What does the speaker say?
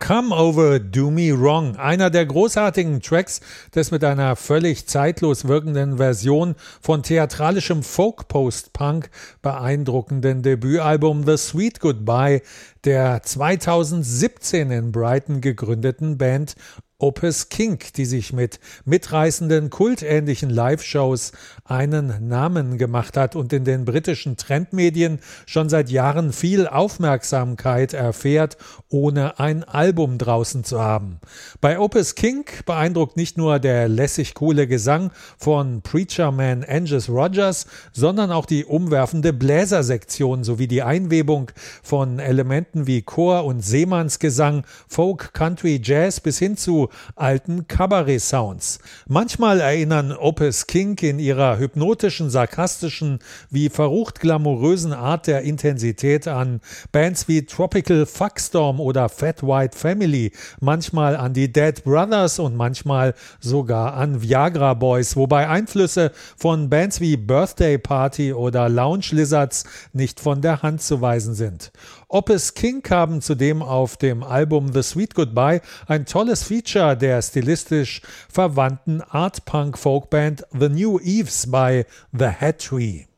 Come Over, Do Me Wrong, einer der großartigen Tracks des mit einer völlig zeitlos wirkenden Version von theatralischem Folk-Post-Punk beeindruckenden Debütalbum The Sweet Goodbye der 2017 in Brighton gegründeten Band Opus Kink, die sich mit mitreißenden, kultähnlichen Live-Shows einen Namen gemacht hat und in den britischen Trendmedien schon seit Jahren viel Aufmerksamkeit erfährt, ohne ein Album draußen zu haben. Bei Opus Kink beeindruckt nicht nur der lässig coole Gesang von Preacher-Man Angus Rogers, sondern auch die umwerfende Bläsersektion sowie die Einwebung von Elementen wie Chor- und Seemannsgesang, Folk, Country, Jazz bis hin zu alten Kabarett-Sounds. Manchmal erinnern Opus Kink in ihrer hypnotischen, sarkastischen, wie verrucht glamourösen Art der Intensität an Bands wie Tropical Fuckstorm oder Fat White Family, manchmal an die Dead Brothers und manchmal sogar an Viagra Boys, wobei Einflüsse von Bands wie Birthday Party oder Lounge Lizards nicht von der Hand zu weisen sind. Opus Kink haben zudem auf dem Album The Sweet Goodbye ein tolles Feature der stilistisch verwandten Art-Punk-Folkband The New Eves bei The Hat Tree.